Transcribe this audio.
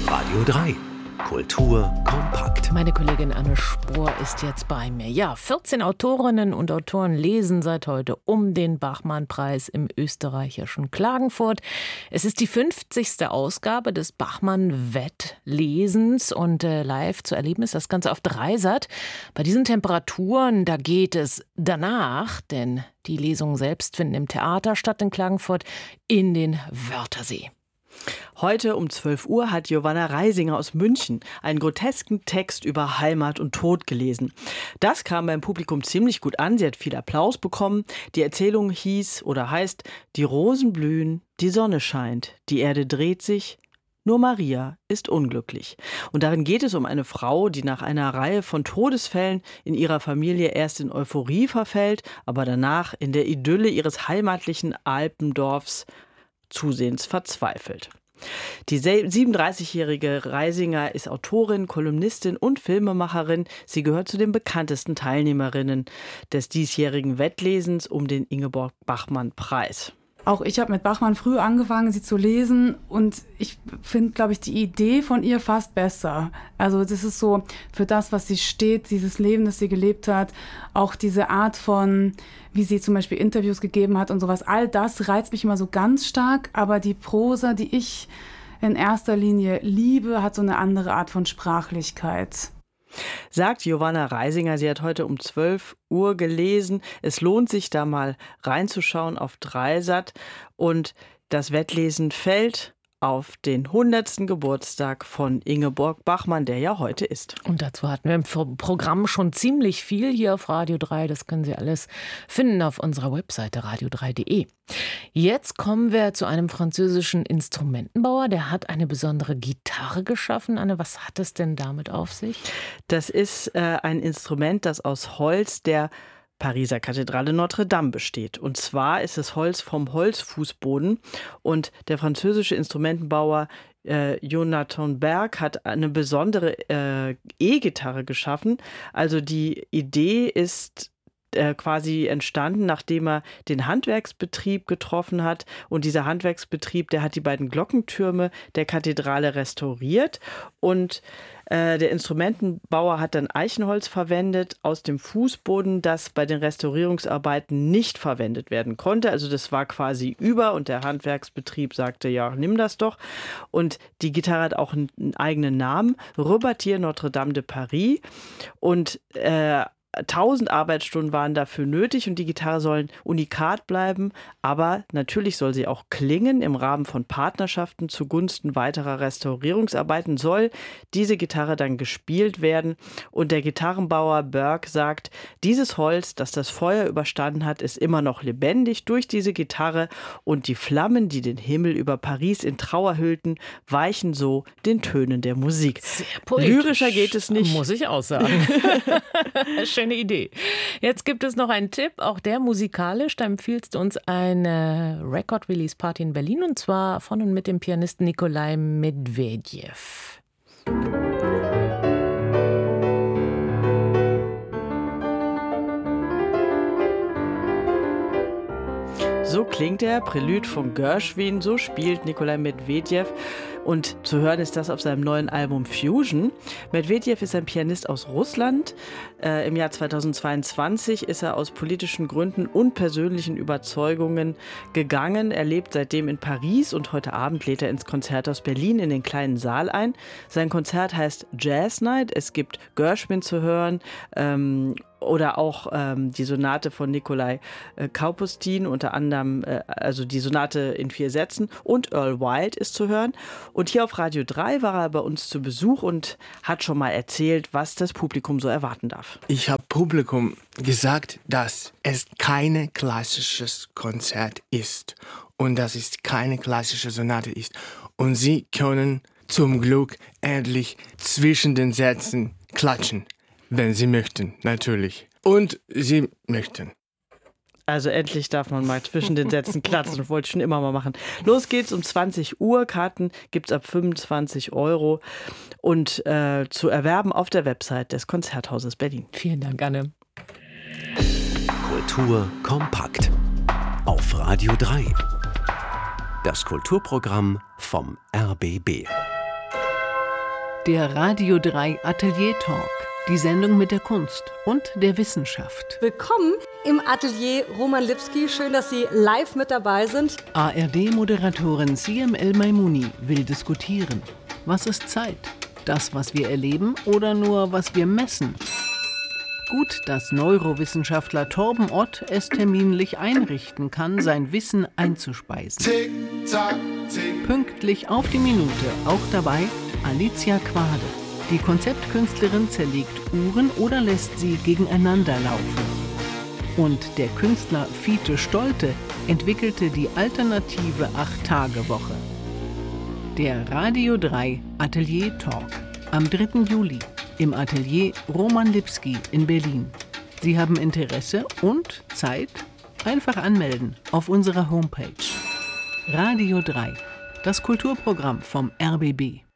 Radio 3. Kultur kompakt. Meine Kollegin Anne Spohr ist jetzt bei mir. Ja, 14 Autorinnen und Autoren lesen seit heute um den Bachmann-Preis im österreichischen Klagenfurt. Es ist die 50. Ausgabe des Bachmann-Wettlesens und live zu erleben ist das Ganze auf Dreisat. Bei diesen Temperaturen, da geht es danach, denn die Lesungen selbst finden im Theater statt in Klagenfurt, in den Wörthersee. Heute um 12 Uhr hat Giovanna Reisinger aus München einen grotesken Text über Heimat und Tod gelesen. Das kam beim Publikum ziemlich gut an. Sie hat viel Applaus bekommen. Die Erzählung heißt: Die Rosen blühen, die Sonne scheint, die Erde dreht sich, nur Maria ist unglücklich. Und darin geht es um eine Frau, die nach einer Reihe von Todesfällen in ihrer Familie erst in Euphorie verfällt, aber danach in der Idylle ihres heimatlichen Alpendorfs zusehends verzweifelt. Die 37-jährige Reisinger ist Autorin, Kolumnistin und Filmemacherin. Sie gehört zu den bekanntesten Teilnehmerinnen des diesjährigen Wettlesens um den Ingeborg-Bachmann-Preis. Auch ich habe mit Bachmann früh angefangen, sie zu lesen, und ich finde, glaube ich, die Idee von ihr fast besser. Also das ist so für das, was sie steht, dieses Leben, das sie gelebt hat, auch diese Art von, wie sie zum Beispiel Interviews gegeben hat und sowas, all das reizt mich immer so ganz stark, aber die Prosa, die ich in erster Linie liebe, hat so eine andere Art von Sprachlichkeit. Sagt Giovanna Reisinger. Sie hat heute um 12 Uhr gelesen. Es lohnt sich, da mal reinzuschauen auf Dreisat. Und das Wettlesen fällt auf den 100. Geburtstag von Ingeborg Bachmann, der ja heute ist. Und dazu hatten wir im Programm schon ziemlich viel hier auf Radio 3. Das können Sie alles finden auf unserer Webseite radio3.de. Jetzt kommen wir zu einem französischen Instrumentenbauer. Der hat eine besondere Gitarre geschaffen. Anne, was hat es denn damit auf sich? Das ist ein Instrument, das aus Holz der Pariser Kathedrale Notre Dame besteht. Und zwar ist es Holz vom Holzfußboden. Und der französische Instrumentenbauer Jonathan Berg hat eine besondere E-Gitarre geschaffen. Also die Idee ist quasi entstanden, nachdem er den Handwerksbetrieb getroffen hat. Und dieser Handwerksbetrieb, der hat die beiden Glockentürme der Kathedrale restauriert. Und der Instrumentenbauer hat dann Eichenholz verwendet aus dem Fußboden, das bei den Restaurierungsarbeiten nicht verwendet werden konnte. Also das war quasi über, und der Handwerksbetrieb sagte, ja, nimm das doch. Und die Gitarre hat auch einen eigenen Namen, Rebâtir Notre Dame de Paris. Und 1000 Arbeitsstunden waren dafür nötig, und die Gitarre soll ein Unikat bleiben, aber natürlich soll sie auch klingen. Im Rahmen von Partnerschaften zugunsten weiterer Restaurierungsarbeiten soll diese Gitarre dann gespielt werden, und der Gitarrenbauer Berg sagt, dieses Holz, das das Feuer überstanden hat, ist immer noch lebendig durch diese Gitarre, und die Flammen, die den Himmel über Paris in Trauer hüllten, weichen so den Tönen der Musik. Sehr poetisch. Lyrischer geht es nicht. Muss ich auch sagen. Schöne Idee. Jetzt gibt es noch einen Tipp, auch der musikalisch. Da empfiehlst du uns eine Record-Release-Party in Berlin, und zwar von und mit dem Pianisten Nikolai Medvedev. So klingt der Prälude von Gershwin, so spielt Nikolai Medvedev, und zu hören ist das auf seinem neuen Album Fusion. Medvedev ist ein Pianist aus Russland. Im Jahr 2022 ist er aus politischen Gründen und persönlichen Überzeugungen gegangen. Er lebt seitdem in Paris, und heute Abend lädt er ins Konzerthaus Berlin in den kleinen Saal ein. Sein Konzert heißt Jazz Night. Es gibt Gershwin zu hören, oder auch die Sonate von Nikolai Kapustin, unter anderem also die Sonate in 4 Sätzen, und Earl Wild ist zu hören. Und hier auf Radio 3 war er bei uns zu Besuch und hat schon mal erzählt, was das Publikum so erwarten darf. Ich habe Publikum gesagt, dass es kein klassisches Konzert ist und dass es keine klassische Sonate ist. Und sie können zum Glück endlich zwischen den Sätzen klatschen. Wenn sie möchten, natürlich. Und sie möchten. Also endlich darf man mal zwischen den Sätzen klatschen. Das wollte ich schon immer mal machen. Los geht's um 20 Uhr. Karten gibt's ab 25 € und zu erwerben auf der Website des Konzerthauses Berlin. Vielen Dank, Anne. Kultur kompakt. Auf Radio 3. Das Kulturprogramm vom RBB. Der Radio 3 Atelier Talk. Die Sendung mit der Kunst und der Wissenschaft. Willkommen im Atelier Roman Lipski. Schön, dass Sie live mit dabei sind. ARD-Moderatorin Siem El-Maimouni will diskutieren. Was ist Zeit? Das, was wir erleben oder nur, was wir messen? Gut, dass Neurowissenschaftler Torben Ott es terminlich einrichten kann, sein Wissen einzuspeisen. Tick, tack, tick. Pünktlich auf die Minute, auch dabei Alicia Quade. Die Konzeptkünstlerin zerlegt Uhren oder lässt sie gegeneinander laufen. Und der Künstler Fiete Stolte entwickelte die alternative 8-Tage-Woche. Der Radio 3 Atelier Talk am 3. Juli im Atelier Roman Lipski in Berlin. Sie haben Interesse und Zeit? Einfach anmelden auf unserer Homepage. Radio 3, das Kulturprogramm vom RBB.